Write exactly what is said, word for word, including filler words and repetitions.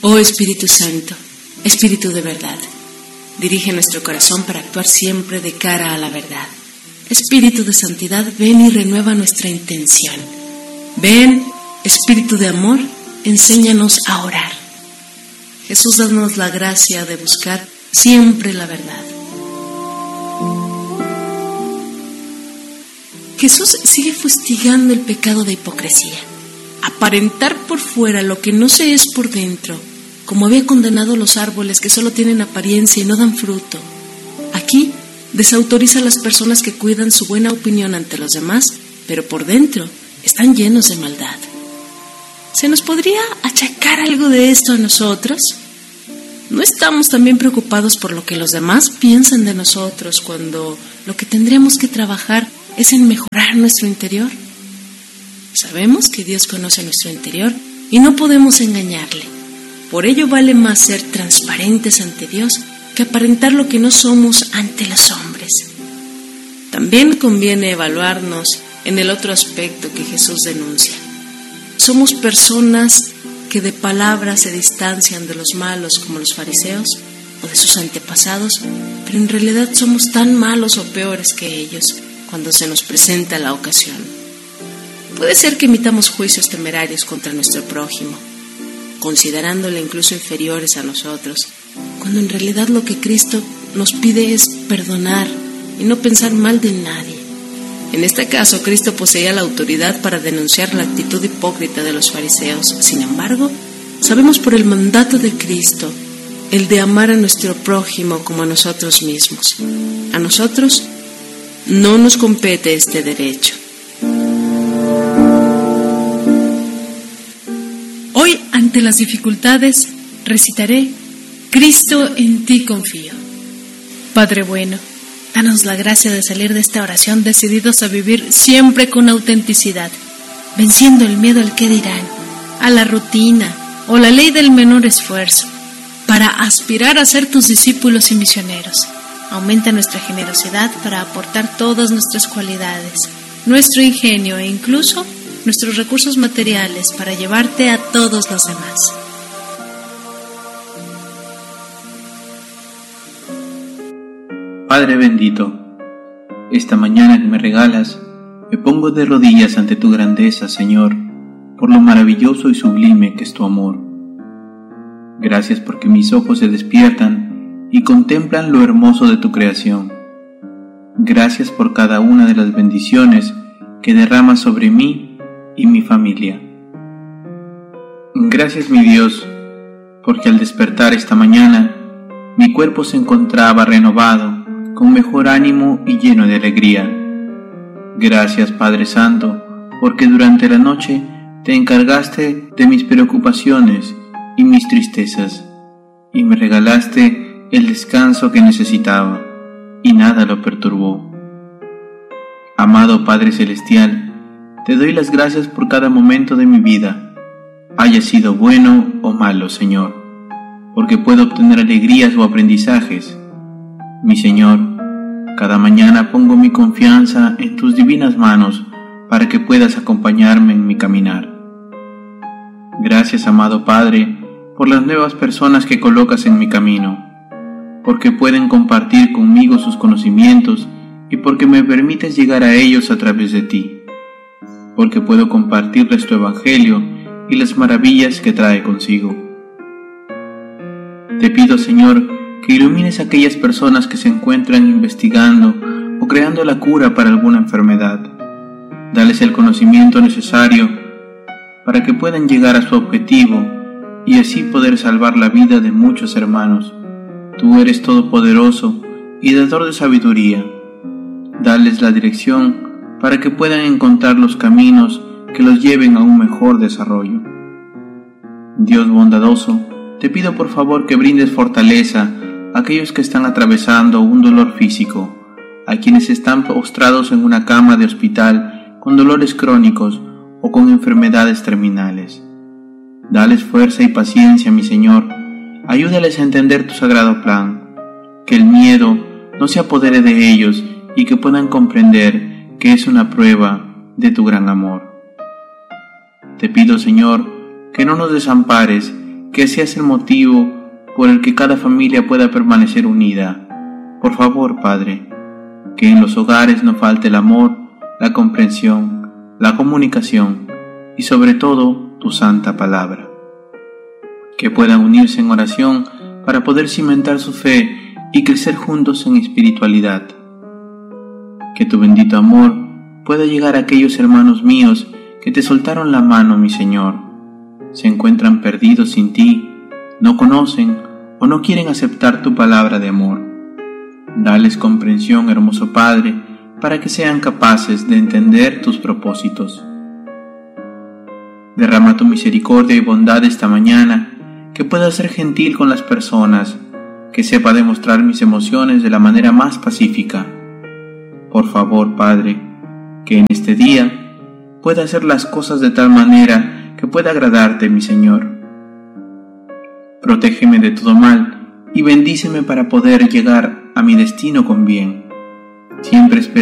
Oh Espíritu Santo, Espíritu de verdad, dirige nuestro corazón para actuar siempre de cara a la verdad. Espíritu de santidad, ven y renueva nuestra intención. Ven, Espíritu de amor, enséñanos a orar. Jesús, danos la gracia de buscar siempre la verdad. Jesús sigue fustigando el pecado de hipocresía. Aparentar por fuera lo que no se es por dentro, como había condenado los árboles que solo tienen apariencia y no dan fruto. Aquí desautoriza a las personas que cuidan su buena opinión ante los demás, pero por dentro están llenos de maldad. ¿Se nos podría achacar algo de esto a nosotros? ¿No estamos también preocupados por lo que los demás piensan de nosotros cuando lo que tendríamos que trabajar es en mejorar nuestro interior? Sabemos que Dios conoce nuestro interior y no podemos engañarle. Por ello vale más ser transparentes ante Dios que aparentar lo que no somos ante los hombres. También conviene evaluarnos en el otro aspecto que Jesús denuncia. Somos personas que de palabra se distancian de los malos como los fariseos o de sus antepasados, pero en realidad somos tan malos o peores que ellos cuando se nos presenta la ocasión. Puede ser que emitamos juicios temerarios contra nuestro prójimo, considerándole incluso inferiores a nosotros, cuando en realidad lo que Cristo nos pide es perdonar y no pensar mal de nadie. En este caso, Cristo poseía la autoridad para denunciar la actitud hipócrita de los fariseos. Sin embargo, sabemos por el mandato de Cristo, el de amar a nuestro prójimo como a nosotros mismos. A nosotros no nos compete este derecho. Hoy, ante las dificultades, recitaré: Cristo, en ti confío. Padre bueno, danos la gracia de salir de esta oración decididos a vivir siempre con autenticidad, venciendo el miedo al qué dirán, a la rutina o la ley del menor esfuerzo, para aspirar a ser tus discípulos y misioneros. Aumenta nuestra generosidad para aportar todas nuestras cualidades, nuestro ingenio e incluso nuestros recursos materiales para llevarte a todos los demás. Padre bendito, esta mañana que me regalas, me pongo de rodillas ante tu grandeza, Señor, por lo maravilloso y sublime que es tu amor. Gracias porque mis ojos se despiertan y contemplan lo hermoso de tu creación. Gracias por cada una de las bendiciones que derramas sobre mí y mi familia. Gracias, mi Dios, porque al despertar esta mañana, mi cuerpo se encontraba renovado, con mejor ánimo y lleno de alegría. Gracias, Padre Santo, porque durante la noche te encargaste de mis preocupaciones y mis tristezas, y me regalaste el descanso que necesitaba, y nada lo perturbó. Amado Padre Celestial, te doy las gracias por cada momento de mi vida, haya sido bueno o malo, Señor, porque puedo obtener alegrías o aprendizajes. Mi Señor, cada mañana pongo mi confianza en tus divinas manos para que puedas acompañarme en mi caminar. Gracias, amado Padre, por las nuevas personas que colocas en mi camino, porque pueden compartir conmigo sus conocimientos y porque me permites llegar a ellos a través de ti, porque puedo compartirles tu evangelio y las maravillas que trae consigo. Te pido, Señor, que ilumines a aquellas personas que se encuentran investigando o creando la cura para alguna enfermedad. Dales el conocimiento necesario para que puedan llegar a su objetivo y así poder salvar la vida de muchos hermanos. Tú eres todopoderoso y dador de sabiduría. Dales la dirección para que puedan encontrar los caminos que los lleven a un mejor desarrollo. Dios bondadoso, te pido por favor que brindes fortaleza a aquellos que están atravesando un dolor físico, a quienes están postrados en una cama de hospital con dolores crónicos o con enfermedades terminales. Dales fuerza y paciencia, mi Señor, ayúdales a entender tu sagrado plan, que el miedo no se apodere de ellos y que puedan comprender que es una prueba de tu gran amor. Te pido, Señor, que no nos desampares, que seas el motivo por el que cada familia pueda permanecer unida. Por favor, Padre, que en los hogares no falte el amor, la comprensión, la comunicación y sobre todo tu santa palabra. Que puedan unirse en oración para poder cimentar su fe y crecer juntos en espiritualidad. Que tu bendito amor pueda llegar a aquellos hermanos míos que te soltaron la mano, mi Señor. Se encuentran perdidos sin ti, no conocen o no quieren aceptar tu palabra de amor. Dales comprensión, hermoso Padre, para que sean capaces de entender tus propósitos. Derrama tu misericordia y bondad esta mañana, que pueda ser gentil con las personas, que sepa demostrar mis emociones de la manera más pacífica. Por favor, Padre, que en este día pueda hacer las cosas de tal manera que pueda agradarte, mi Señor. Protégeme de todo mal y bendíceme para poder llegar a mi destino con bien. Siempre espero